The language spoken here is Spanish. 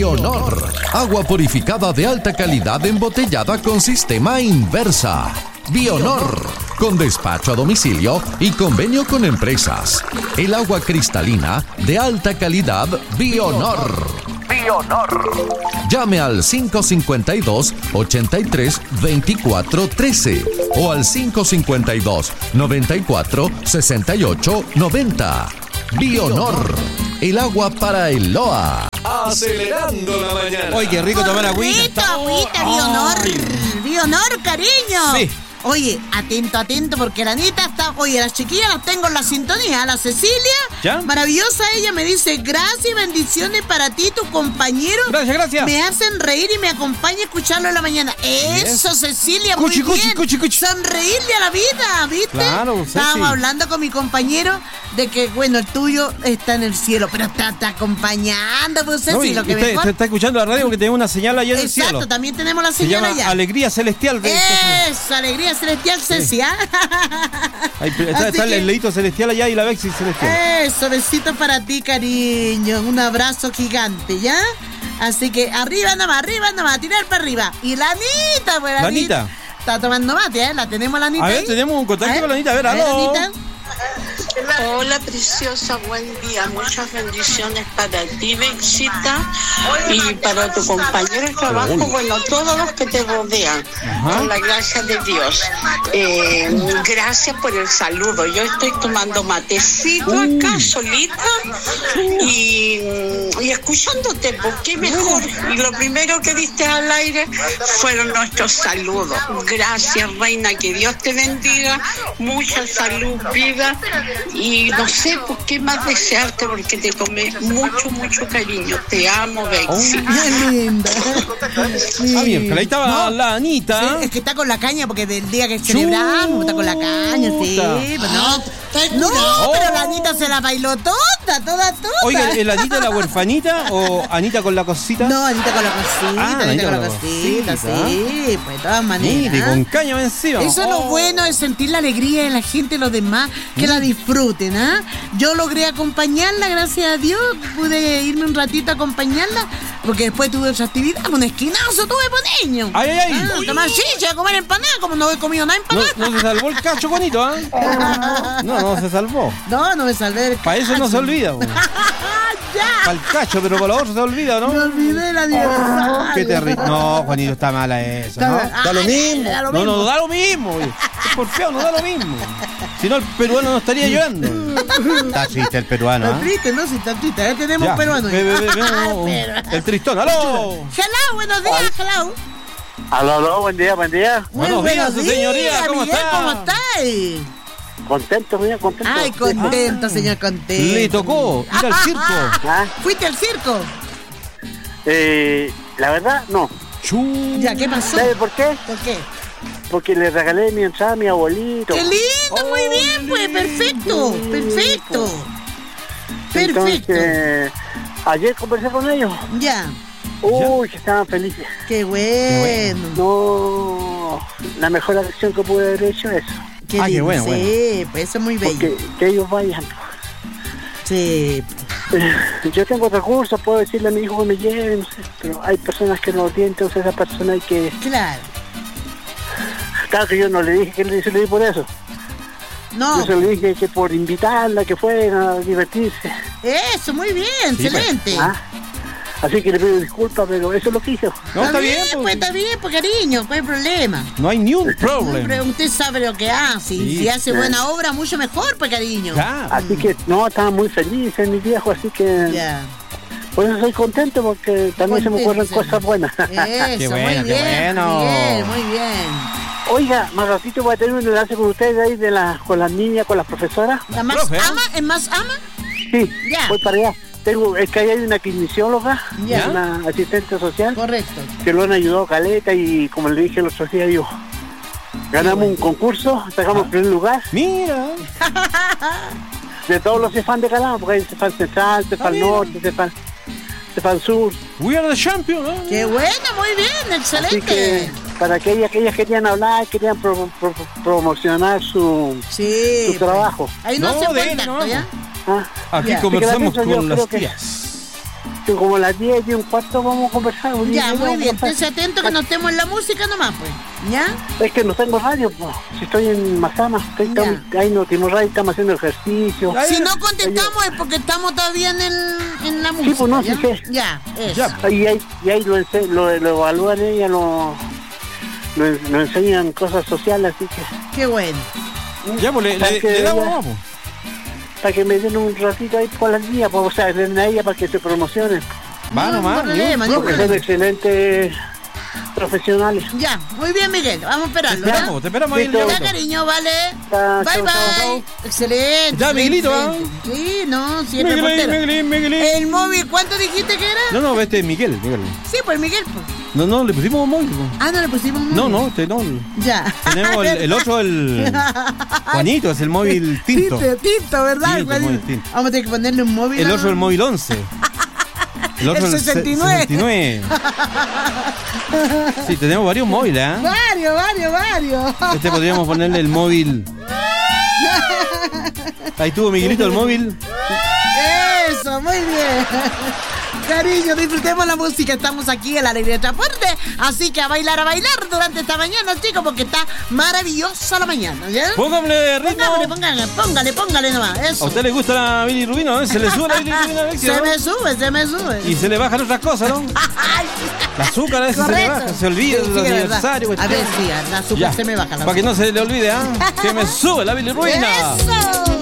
Bionor. Agua purificada de alta calidad embotellada con sistema inversa. Bionor. Con despacho a domicilio y convenio con empresas. El agua cristalina de alta calidad Bionor. Bionor. Llame al 552-83-2413 o al 552-94-68-90. Bionor. El agua para el Loa. Acelerando la mañana. Oye, qué rico tomar agüita. Agüita, Bionor. Bionor, cariño. Sí. Oye, atento, porque la Anita está... Oye, las chiquillas las tengo en la sintonía. La Cecilia, ¿ya? Maravillosa, ella me dice, gracias y bendiciones para ti, tu compañero. Gracias. Me hacen reír y me acompaña a escucharlo en la mañana. Eso, Cecilia, muy bien. Cuchi. Sonreírle a la vida, ¿viste? Claro, Ceci. Estábamos hablando con mi compañero de que, bueno, el tuyo está en el cielo, pero está acompañando, pues, Ceci, No, lo que usted mejor... está escuchando la radio porque tenemos una señal allá en el cielo. Exacto, también tenemos la Se señal llama allá. Alegría Celestial. Eso, Alegría Celestial, Ceci, ¿ah? Ahí está el leito celestial allá y la Bexi celestial. Eso, besito para ti, cariño. Un abrazo gigante, ¿ya? Así que arriba nomás, tirar para arriba. Y la Anita, pues ¿La Anita? Está tomando mate, ¿eh? La tenemos la Anita. A ver, ahí. tenemos un contacto con la Anita. A ver, A ver, aló. Anita. Hola preciosa, buen día, muchas bendiciones para ti, Bexita, y para tu compañero de trabajo, bueno, todos los que te rodean, con la gracia de Dios. Gracias por el saludo, yo estoy tomando matecito acá solita y escuchándote, porque mejor, y lo primero que diste al aire fueron nuestros saludos. Gracias, reina, que Dios te bendiga, mucha salud, vida. Y no sé por qué más desearte, porque te tomé mucho cariño. Te amo, Bexi. Qué linda. Sí. Ah, bien, pero ahí estaba la Anita. Sí, es que está con la caña, porque del día que celebramos, está con la caña, sí. Pero pero la Anita se la bailó toda. Oiga, ¿es la Anita la huerfanita o Anita con la cosita? No, Anita con la cosita, Anita con la con la cosita, cosita. sí, pues de todas maneras. Mire, con caña encima. Eso es lo bueno, es sentir la alegría de la gente y los demás, que la disfruten, ¿ah? Yo logré acompañarla, gracias a Dios, pude irme un ratito a acompañarla, porque después tuve otra actividad, un esquinazo tuve por niño. Ay. Tomar chicha, comer empanada, como no he comido nada empanada. No se salvó el cacho bonito, ¿ah? No se salvó. No me salvé del Para eso no se olvida, güey. ¡Ya! Para el cacho, pero para lo otro se olvida, ¿no? Me olvidé la aniversario. Qué terrible. No, Juanito, está mala eso, ¿no? Da lo mismo. No da lo mismo, güey. Es por feo, no da lo mismo. Si no, el peruano no estaría llorando. Está triste el peruano, Está ¿ah? triste, ¿no? Si está triste. Ya tenemos un peruano. El tristón, ¡aló! Hello, buenos días, hello. Aló, buen día. Muy Buenos días, buenos señoría, ¿cómo Miguel, está? ¿Cómo estáis? Contento. Ay, contento, señor, contento. Le tocó ir al circo. ¿Ah? ¿Fuiste al circo? La verdad, no. Ya, ¿qué pasó? ¿Sabe por qué? ¿Por qué? Porque le regalé mi entrada a mi abuelito. ¡Qué lindo! Muy bien, pues, perfecto. Entonces, ayer conversé con ellos. Ya, Uy, que estaban felices. qué bueno. No, la mejor acción que pude haber hecho es eso. Qué qué lindo. bueno, Sí, pues eso es muy bello. Porque que ellos vayan. Sí. Yo tengo recursos, puedo decirle a mi hijo que me lleve, no sé, pero hay personas que no lo tienen, entonces esa persona hay que... Claro. Claro que yo no le dije que se le di por eso. No. Yo se le dije que por invitarla, que fuera a divertirse. Eso, muy bien, excelente. ¿Ah? Así que le pido disculpas, pero eso es lo que hice. No, está bien, pues está bien, pues cariño, no hay problema. No hay ni un problema. Pero usted sabe lo que hace. Sí, Si hace buena obra, mucho mejor, pues cariño. Ya. Así que, no, estaba muy feliz mi viejo, así que... Ya. Por eso soy contento, porque también se me ocurren Contento, cosas buenas. Eso, Qué bueno, muy bien, qué bueno. muy bien. Oiga, más ratito voy a tener un enlace con ustedes ahí con las niñas, con las profesoras. ¿La más Profe, ¿eh? ama? ¿Es más ama? Sí, Ya. voy para allá. Es que ahí hay una kinesióloga, Ya. una asistente social, Correcto. que lo han ayudado caleta y como le dije el otro día yo, ganamos un concurso, sacamos el primer lugar Mira. de todos los Cefán de Calama, porque hay Cefán Central, Cefán Norte, Cefán Sur. We are the champion, ¿no? Qué bueno, muy bien, Así excelente. que para que ellas querían hablar, querían promocionar su Sí. trabajo. Ahí no No, se de contacto, él, no. ¿ya? ¿Ah? Aquí Ya. conversamos Así que la con pienso, las yo creo que- tías. Como a las 10, 10 un cuarto vamos a conversar. Ya, muy bien. Estés atento que no estemos en la música nomás, pues. ¿Ya? Es que no tengo radio, pues. Si estoy en Mazama, ahí no tenemos radio, estamos haciendo ejercicio. Si no contestamos es porque estamos todavía en la música. Sí, pues no, ¿ya? sí que. Ya, eso. Y ahí lo evalúan ella, nos enseñan cosas sociales, así que. Qué bueno. Ya, pues le damos más, pues. Para que me den un ratito ahí por las días, pues, o sea, den a ella para que se promocionen. Va nomás, porque son excelentes profesionales. Ya, muy bien, Miguel, vamos a esperarlo. Te esperamos ahí. Ya, cariño, vale. Bye, bye. Excelente. Ya, Miguelito, ¿ah? Sí, no, sí, el reportero. Miguelín. El móvil, ¿cuánto dijiste que era? No, este es Miguel. Sí, pues Miguel, pues. No, le pusimos un móvil. Ah, no le pusimos un móvil. No, este no. Ya. Tenemos el otro, el Juanito, es el móvil tinto. Tinto, ¿verdad? Tinto, el móvil tinto. Vamos a tener que ponerle un móvil. El otro, el móvil 11. El otro, el 69. Sí, tenemos varios móviles, ¿eh? Varios. Este podríamos ponerle el móvil. Ahí tuvo Miguelito el móvil. Eso, muy bien. Cariño, disfrutemos la música. Estamos aquí en la Alegría de Transporte. Así que a bailar durante esta mañana, chicos, porque está maravillosa la mañana, ¿ya? Póngale ritmo. Póngale nomás. Eso. ¿A usted le gusta la bilirrubina? ¿Se le sube la bilirrubina? Se me sube. Y se le bajan otras cosas, ¿no? El azúcar a veces se le baja, se olvida del aniversario. A ver, sí, el azúcar se me baja. Para que no se le olvide, ¿ah? Que me sube la bilirrubina. ¡Eso!